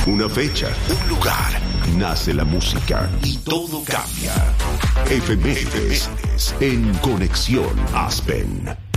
Una fecha, un lugar, nace la música y todo cambia. Efemérides en Conexión Aspen.